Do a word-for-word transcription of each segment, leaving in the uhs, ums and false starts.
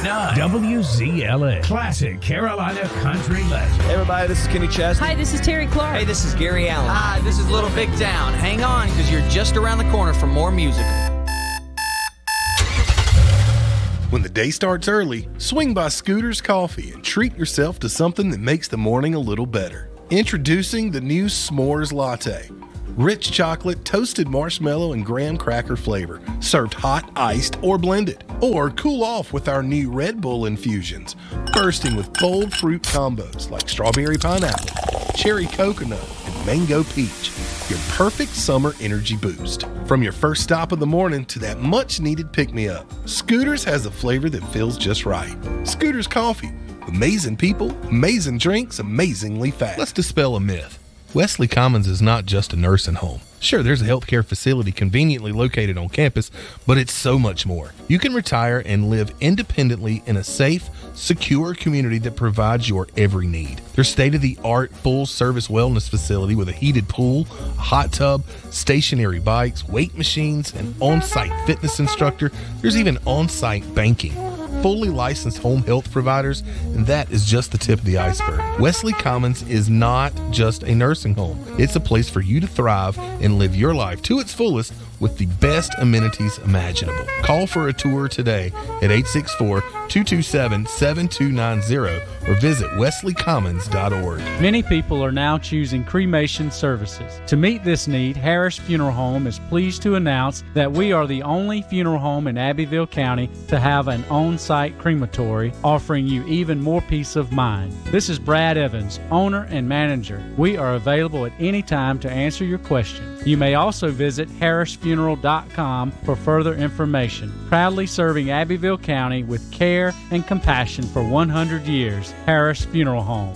nine W Z L A. Classic Carolina country legend. Hey everybody, this is Kenny Chesney. Hi, this is Terry Clark. Hey, this is Gary Allen. Hi, this is Little Big Town. Hang on, because you're just around the corner for more music. When the day starts early, swing by Scooter's Coffee and treat yourself to something that makes the morning a little better. Introducing the new S'mores Latte. Rich chocolate, toasted marshmallow, and graham cracker flavor. Served hot, iced, or blended. Or cool off with our new Red Bull infusions. Bursting with bold fruit combos like strawberry pineapple, cherry coconut, and mango peach. Your perfect summer energy boost. From your first stop of the morning to that much needed pick-me-up, Scooters has a flavor that feels just right. Scooters Coffee. Amazing people, amazing drinks, amazingly fast. Let's dispel a myth. Wesley Commons is not just a nursing home. Sure, there's a healthcare facility conveniently located on campus, but it's so much more. You can retire and live independently in a safe, secure community that provides your every need. Their state-of-the-art full-service wellness facility with a heated pool, a hot tub, stationary bikes, weight machines, an on-site fitness instructor. There's even on-site banking. Fully licensed home health providers, and that is just the tip of the iceberg. Wesley Commons is not just a nursing home. It's a place for you to thrive and live your life to its fullest with the best amenities imaginable. Call for a tour today at eight six four, two two seven, seven two nine zero or visit wesley commons dot org. Many people are now choosing cremation services. To meet this need, Harris Funeral Home is pleased to announce that we are the only funeral home in Abbeville County to have an on-site crematory, offering you even more peace of mind. This is Brad Evans, owner and manager. We are available at any time to answer your questions. You may also visit harris funeral dot com for further information. Proudly serving Abbeville County with care and compassion for one hundred years. Harris Funeral Home.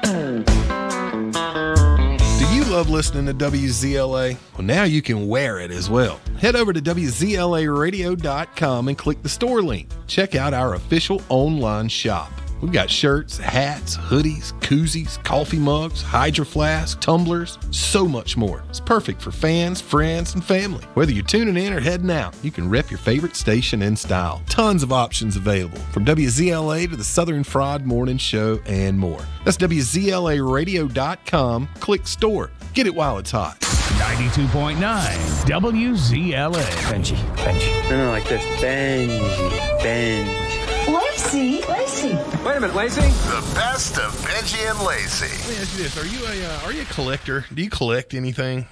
Do you love listening to W Z L A? Well, now you can wear it as well. Head over to W Z L A radio dot com and click the store link. Check out our official online shop. We've got shirts, hats, hoodies, koozies, coffee mugs, hydro flasks, tumblers, so much more. It's perfect for fans, friends, and family. Whether you're tuning in or heading out, you can rep your favorite station in style. Tons of options available, from W Z L A to the Southern Fried Morning Show and more. That's W Z L A radio dot com. Click store. Get it while it's hot. ninety-two point nine W Z L A. Benji, Benji. No, no, like this. Benji, Benji. Lacey, Lacey. Wait a minute, Lacey. The best of Benji and Lacey. Let me ask you this: Are you a uh, are you a collector? Do you collect anything?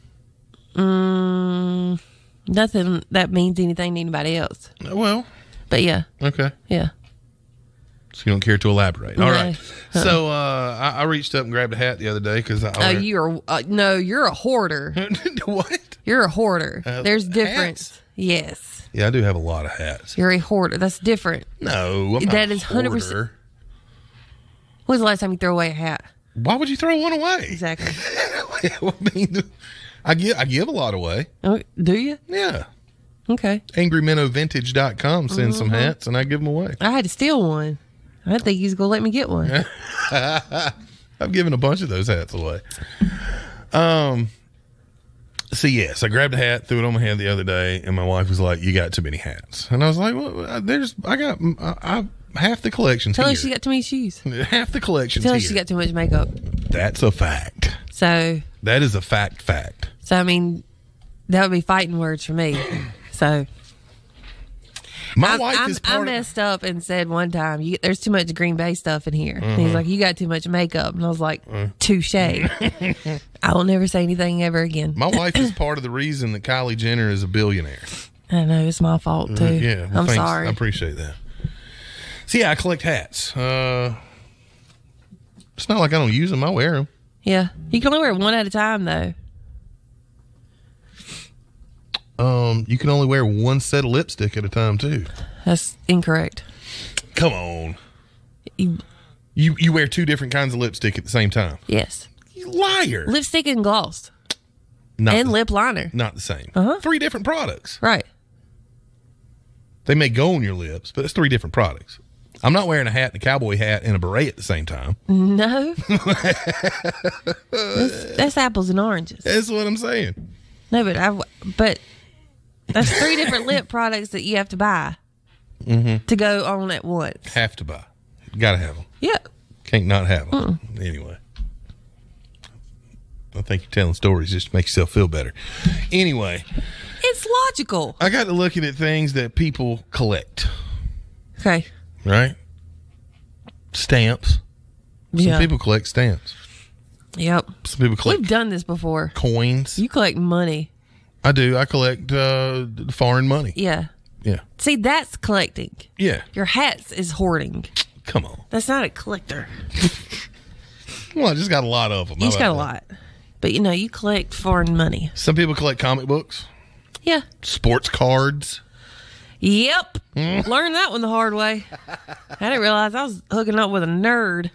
Mm, nothing that means anything to anybody else. Well, but yeah. Okay. Yeah. So you don't care to elaborate. All no. right. Uh-uh. So uh, I, I reached up and grabbed a hat the other day because I. Oh, you're uh, no, you're a hoarder. What? You're a hoarder. Uh, There's difference. Hats? Yes. Yeah, I do have a lot of hats. You're a hoarder. That's different. No, I'm not that is a hundred percent. When's the last time you threw away a hat? Why would you throw one away? Exactly. I mean, I give I give a lot away. Oh, do you? Yeah. Okay. angry minnow vintage dot com sends mm-hmm. some hats, and I give them away. I had to steal one. I didn't think he was going to let me get one. I've given a bunch of those hats away. Um. So, yes, I grabbed a hat, threw it on my head the other day, and my wife was like, you got too many hats. And I was like, well, there's, I got, I, I half the collection's Tell here. her she got too many shoes. Half the collection's Tell her here. she got too much makeup. That's a fact. So. That is a fact fact. So, I mean, that would be fighting words for me. So. My I, wife I'm, is part I messed of, up and said one time, you, there's too much Green Bay stuff in here. Mm-hmm. And he's like, you got too much makeup. And I was like, mm. touche. I will never say anything ever again. My wife is part of the reason that Kylie Jenner is a billionaire. I know, it's my fault too. Yeah, well, I'm thanks. sorry. I appreciate that. So, yeah, I collect hats. Uh, it's not like I don't use them. I wear them. Yeah. You can only wear one at a time, though. Um, you can only wear one set of lipstick at a time, too. That's incorrect. Come on. You you, you wear two different kinds of lipstick at the same time? Yes. You liar. Lipstick and gloss. Not and the, lip liner. Not the same. Uh-huh. Three different products. Right. They may go on your lips, but it's three different products. I'm not wearing a hat and a cowboy hat and a beret at the same time. No. that's, that's apples and oranges. That's what I'm saying. No, but I but that's three different lip products that you have to buy. Mm-hmm. to go on at once. Have to buy. Gotta have them. Yeah. Can't not have them. Mm. Anyway. I think you're telling stories just to make yourself feel better. Anyway. It's logical. I got to looking at things that people collect. Okay. Right? Stamps. Some Yeah. people collect stamps. Yep. Some people collect We've done this before. coins. You collect money. I do. I collect uh, foreign money. Yeah. Yeah. See, that's collecting. Yeah. Your hats is hoarding. Come on. That's not a collector. Well, I just got a lot of them. You just got a lot. But, you know, you collect foreign money. Some people collect comic books. Yeah. Sports cards. Yep. Learned that one the hard way. I didn't realize I was hooking up with a nerd.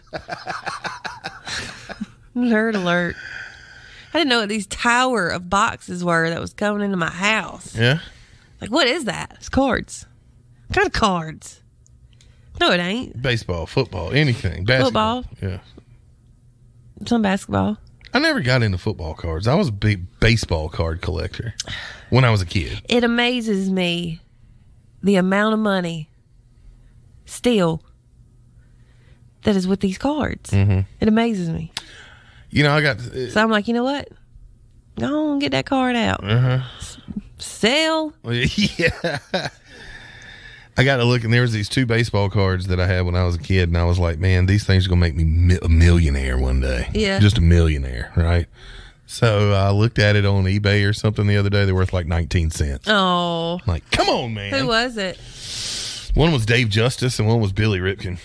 Nerd alert. I didn't know what these tower of boxes were that was coming into my house. Yeah. Like, what is that? It's cards. What kind of cards? No, it ain't. Baseball, football, anything. Basketball. Football. Yeah. Some basketball. I never got into football cards. I was a big baseball card collector when I was a kid. It amazes me the amount of money still that is with these cards. Mm-hmm. It amazes me. You know, I got... Uh, so I'm like, you know what? Go on, get that card out. Uh-huh. S- sell. Yeah. I got to look, and there was these two baseball cards that I had when I was a kid, and I was like, man, these things are going to make me mi- a millionaire one day. Yeah. Just a millionaire, right? So I looked at it on eBay or something the other day. They're worth like nineteen cents. Oh. I'm like, come on, man. Who was it? One was Dave Justice, and one was Billy Ripken.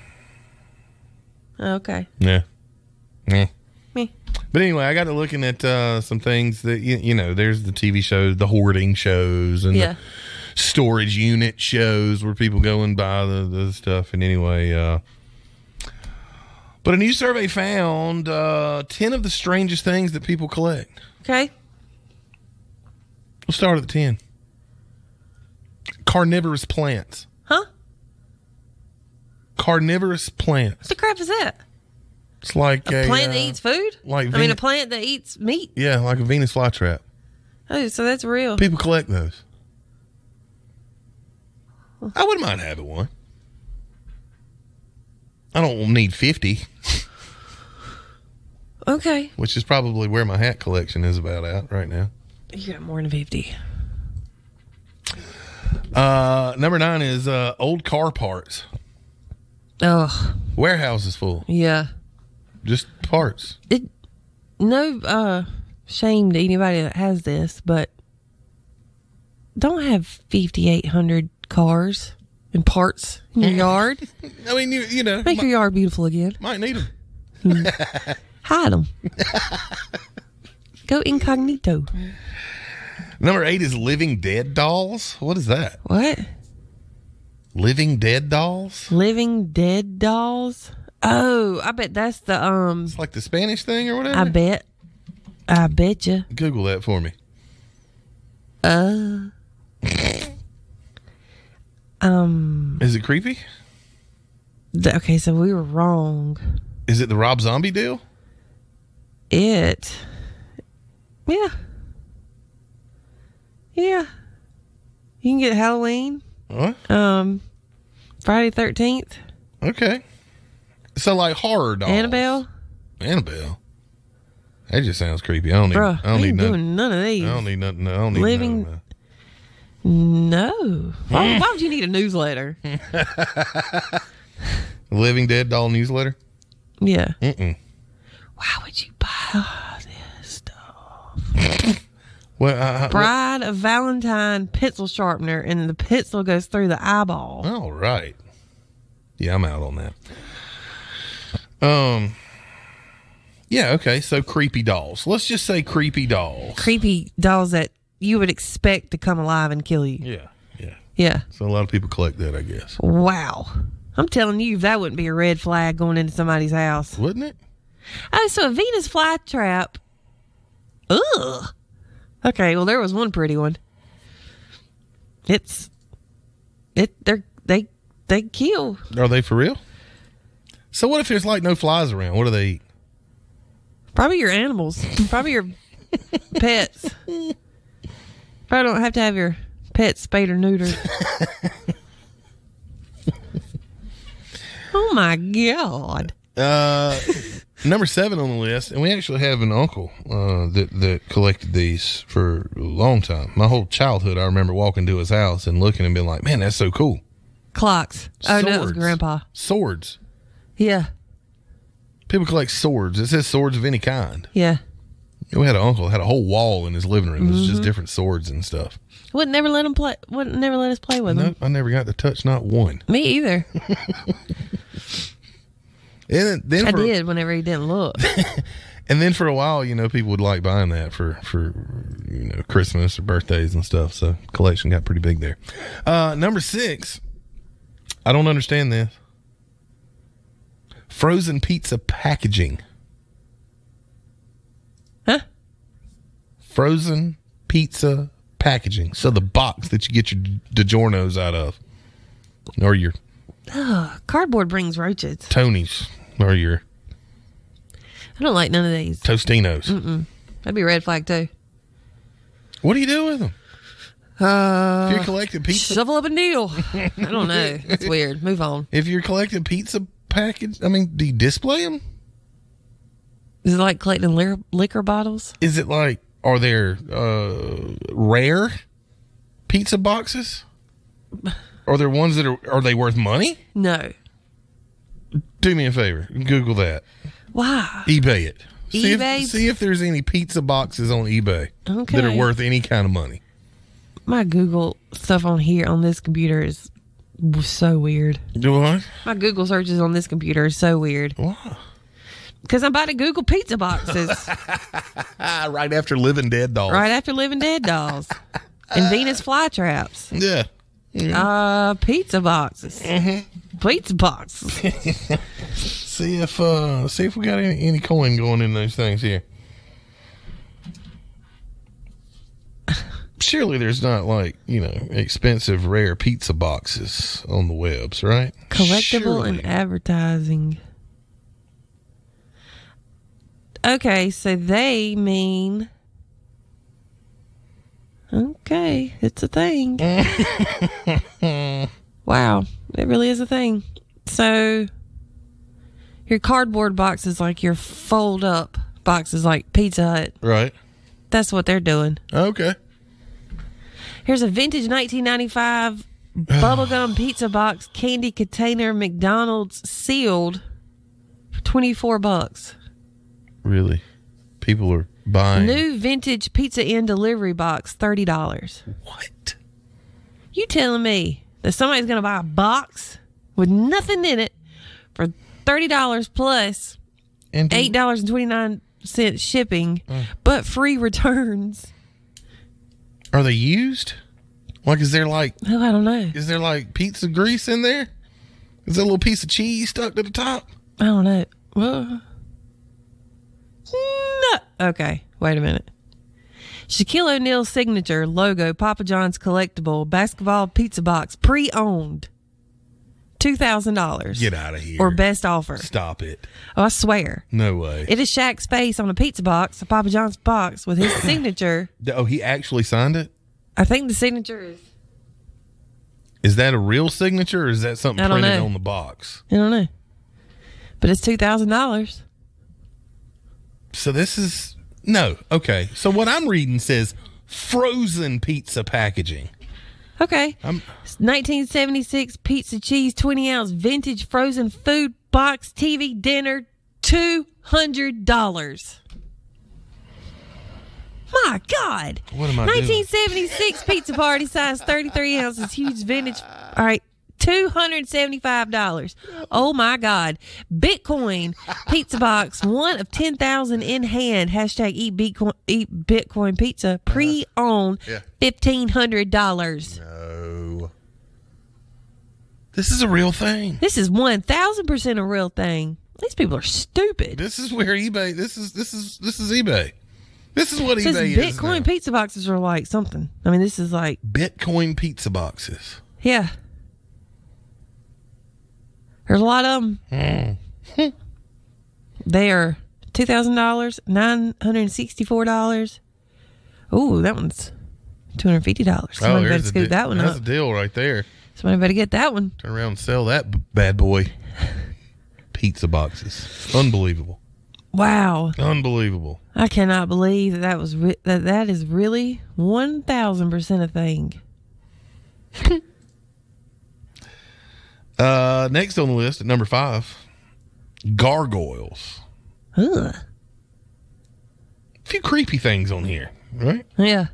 Okay. Yeah. Yeah. Me. But anyway, I got to looking at uh, some things that, you, you know, there's the T V shows, the hoarding shows, and Yeah. the storage unit shows where people go and buy the, the stuff. And anyway, uh, but a new survey found uh, ten of the strangest things that people collect. Okay. We'll start at the ten. Carnivorous plants. Huh? Carnivorous plants. What the crap is that? It's like A a, plant uh, that eats food? like I mean, Venus- a plant that eats meat. Yeah, like a Venus flytrap. Oh, so that's real. People collect those. I wouldn't mind having one. I don't need fifty, Okay. which is probably where my hat collection is about at right now. You got more than fifty. Uh, number nine is uh, old car parts. Oh, Warehouses full. yeah. Just parts. It no uh shame to anybody that has this, but don't have fifty-eight hundred cars and parts in your yard. I mean, you, you know. Make might, your yard beautiful again. might need them. Hide them. Go incognito. Number eight is living dead dolls. What is that? What? Living dead dolls? Living dead dolls? Oh, I bet that's the um. It's like the Spanish thing or whatever? I bet. I bet you. Google that for me. Uh. um. Is it creepy? th- okay, so we were wrong. Is it the Rob Zombie deal? It. Yeah. Yeah. You can get Halloween. What? Um. Friday the thirteenth. Okay. So like horror dolls. Annabelle. Annabelle. That just sounds creepy. I don't need. Bruh, I don't I need ain't nothing. doing none of these. I don't need nothing. I don't need Living- nothing. No. Why, why would you need a newsletter? Living Dead doll newsletter. Yeah. Mm-mm. Why would you buy all this stuff? Well, uh, Bride of Valentine pencil sharpener, and the pencil goes through the eyeball. all right. Yeah, I'm out on that. Um. Yeah. Okay. So creepy dolls. Let's just say creepy dolls. Creepy dolls that you would expect to come alive and kill you. Yeah. Yeah. Yeah. So a lot of people collect that, I guess. Wow. I'm telling you, that wouldn't be a red flag going into somebody's house. Wouldn't it? Oh, so a Venus flytrap. Ugh. Okay, well, there was one pretty one. It's it. They're they they kill. Are they for real? So what if there's like no flies around? What do they eat? Probably your animals. Probably your pets. Probably don't have to have your pets spayed or neutered. Oh my God. Uh, number seven on the list, and we actually have an uncle uh, that that collected these for a long time. My whole childhood, I remember walking to his house and looking and being like, "Man, that's so cool." Clocks. Oh no, it was Swords. Grandpa. Swords. Yeah. People collect swords. It says swords of any kind. Yeah. We had an uncle that had a whole wall in his living room. It was Mm-hmm. just different swords and stuff. Wouldn't never let him play. Wouldn't never let us play with No, him. I never got to touch not one. Me either. And then, then I for, did whenever he didn't look. And then for a while, you know, people would like buying that for, for you know, Christmas or birthdays and stuff. So collection got pretty big there. Uh, number six, I don't understand this. Frozen pizza packaging. Huh? Frozen pizza packaging. So the box that you get your DiGiorno's out of, or your Ugh, cardboard brings roaches. Tony's, or your I don't like none of these. Tostinos. Mm-mm. That'd be a red flag too. What do you do with them? Uh, If you're collecting pizza, shovel up and deal. I don't know. That's weird. Move on. if you're collecting pizza package, I mean, do you display them? Is it like collecting liquor, liquor bottles? Is it like, are there uh, rare pizza boxes? Are there ones that are, are they worth money? No. Do me a favor. Google that. Why? eBay it. See eBay? if, see if there's any pizza boxes on eBay Okay. that are worth any kind of money. My Google stuff on here on this computer is so weird. Do what? My Google searches on this computer is so weird. Why? Because I'm about to Google pizza boxes Ah, right after Living Dead Dolls. right after Living Dead dolls and Venus flytraps. Yeah. Uh, pizza boxes. Pizza boxes. See if uh, see if we got any, any coin going in those things here. Surely there's not like, you know, expensive rare pizza boxes on the webs, right? Collectible Surely. and advertising. Okay, so they mean. Okay, it's a thing. Wow, it really is a thing. So, your cardboard boxes, like your fold up boxes, like Pizza Hut, Right. that's what they're doing. Okay. Here's a vintage nineteen ninety-five bubblegum pizza box candy container McDonald's sealed for twenty-four bucks. Really? People are buying. New vintage Pizza Inn delivery box, thirty dollars. What? You telling me that somebody's going to buy a box with nothing in it for thirty dollars plus And do- eight dollars and twenty-nine cents shipping, but free returns? Are they used? Like, is there like, Oh, I don't know. is there like pizza grease in there? Is there a little piece of cheese stuck to the top? I don't know. Well, no. Okay, wait a minute. Shaquille O'Neal's signature logo, Papa John's collectible basketball pizza box, pre-owned, two thousand dollars. Get out of here. Or best offer. Stop it. Oh, I swear. No way. It is Shaq's face on a pizza box, a Papa John's box with his signature. Oh, he actually signed it? I think the signature is, Is that a real signature or is that something I don't printed know. on the box? I don't know. But it's two thousand dollars. So this is no. Okay. So what I'm reading says frozen pizza packaging. Okay. I'm It's nineteen seventy-six pizza cheese twenty ounce vintage frozen food box T V dinner, two hundred dollars. My God. What am I doing? nineteen seventy-six pizza party size thirty-three ounces huge vintage. All right. two hundred seventy-five dollars. Oh my God. Bitcoin pizza box, one of ten thousand in hand. Hashtag eat Bitcoin, eat Bitcoin pizza. Pre-owned, Yeah. fifteen hundred dollars. no. This is a real thing. This is one thousand percent a real thing. These people are stupid. This is where eBay. This is this is this is eBay. This is what Since eBay is Bitcoin now. pizza boxes are like something. I mean, this is like, Bitcoin pizza boxes. yeah. There's a lot of them. Mm. They are two thousand dollars, nine hundred sixty-four dollars. Ooh, that one's two hundred fifty dollars. Somebody better the scoop di- that one That's up. a deal right there. Somebody better get that one. Turn around and sell that b- bad boy. pizza boxes. Unbelievable. Wow. Unbelievable. I cannot believe that that was re- that that is really one thousand percent a thing. uh, next on the list at number five, gargoyles. Ugh. A few creepy things on here, right? Yeah.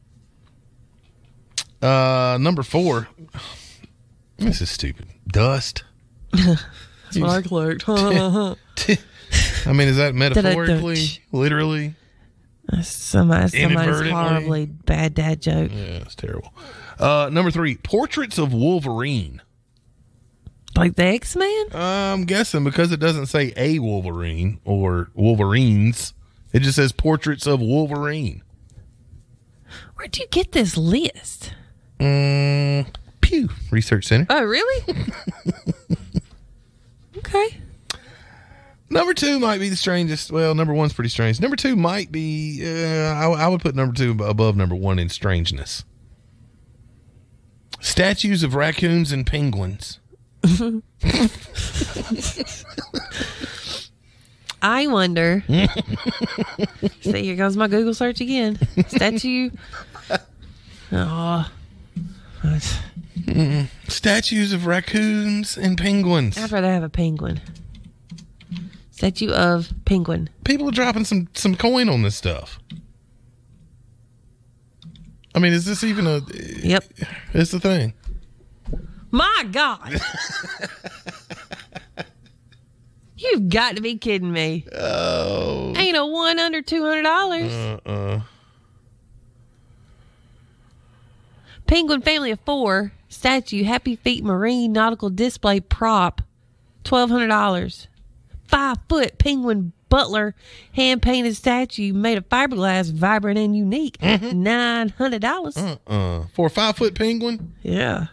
Uh, number four. This is stupid. Dust. That's what I clicked. I mean, is that metaphorically, literally? Somebody, somebody's Inadvertently? horribly bad dad joke. Yeah, it's terrible. Uh, number three, portraits of Wolverine. Like the X-Men? Uh, I'm guessing because it doesn't say a Wolverine or Wolverines. It just says portraits of Wolverine. Where'd you get this list? Mm, Pew Research Center. Oh, really? Okay. Number two might be the strangest. Well, number one's pretty strange. Number two might be, uh, I, I would put number two above number one in strangeness. Statues of raccoons and penguins. I wonder. See, here goes my Google search again. Statue. Oh. Mm-mm. Statues of raccoons and penguins. I'd rather have a penguin. Statue of penguin. People are dropping some, some coin on this stuff. I mean, is this even a... Yep. It's the thing. My God. You've got to be kidding me. Oh. Ain't a one under two hundred dollars. Uh-uh. Penguin family of four. Statue, Happy Feet Marine Nautical Display Prop. twelve hundred dollars. Five foot penguin butler hand painted statue made of fiberglass, vibrant and unique. Mm-hmm. nine hundred dollars. Uh-uh. For a five foot penguin? Yeah.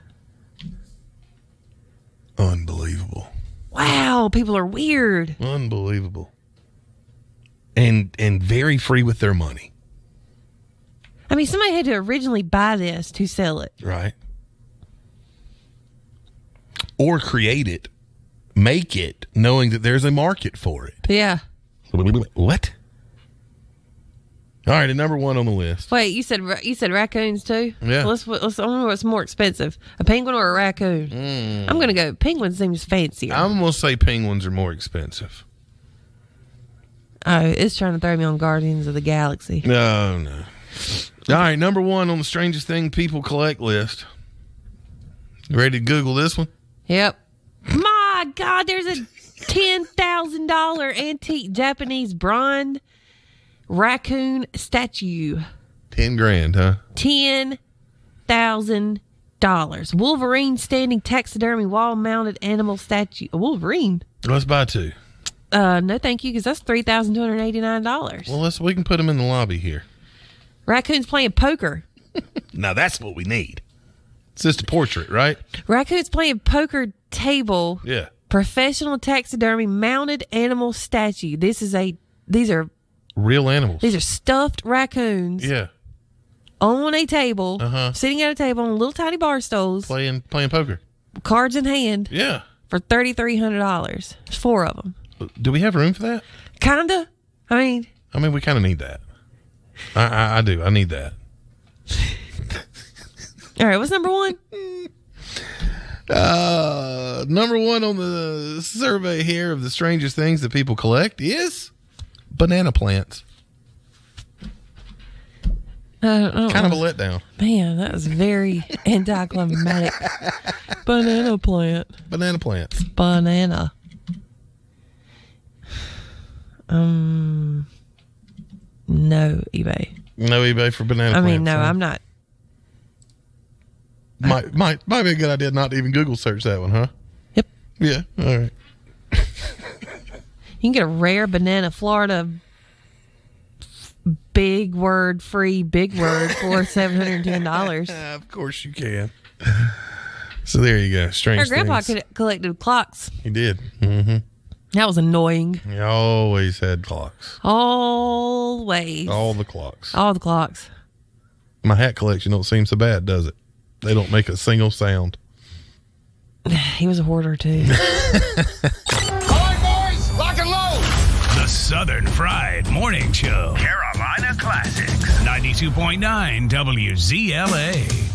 Unbelievable. Wow, people are weird. Unbelievable. And and very free with their money. I mean, somebody had to originally buy this to sell it. Right. Or create it, make it, knowing that there's a market for it. Yeah. What? All right, at number one on the list. Wait, you said you said raccoons too? Yeah. Let's let's. I wonder what's more expensive, a penguin or a raccoon? Mm. I'm gonna go. Penguin seems fancier. I'm going to say penguins are more expensive. Oh, it's trying to throw me on Guardians of the Galaxy. No, no. All right, number one on the strangest thing people collect list. You ready to Google this one? Yep. My God, there's a ten thousand dollar antique Japanese bronze raccoon statue. Ten grand, huh? Ten thousand dollars. Wolverine standing taxidermy wall mounted animal statue. A Wolverine. Let's buy two. Uh, no, thank you, because that's three thousand two hundred eighty nine dollars. Well, let's. We can put them in the lobby here. Raccoons playing poker. Now that's what we need. It's just a portrait, right? Raccoons playing poker table. Yeah. Professional taxidermy mounted animal statue. This is a. These are. Real animals. These are stuffed raccoons. Yeah. On a table. Uh-huh. Sitting at a table on little tiny bar stools. Playing playing poker. Cards in hand. Yeah. For thirty three hundred dollars. There's four of them. Do we have room for that? Kinda. I mean. I mean, we kind of need that. I, I I do. I need that. All right. What's number one? Uh, number one on the survey here of the strangest things that people collect is banana plants. Uh, oh, Kind of a letdown. Man, that was very anticlimactic. Banana plant. Banana plants. Banana. Um, no eBay. No eBay for banana I plants. mean, no, huh? I'm not. Might might might be a good idea not to even Google search that one, huh? Yep. Yeah. All right. You can get a rare banana Florida big word free big word for seven hundred ten dollars. Of course you can. So there you go. Strange Our grandpa things. could, collected clocks. He did. Mm-hmm. That was annoying. He always had clocks. Always. All the clocks. All the clocks. My hat collection don't seem so bad, does it? They don't make a single sound. He was a hoarder too. Southern Fried Morning Show. Carolina Classics. ninety-two point nine W Z L A.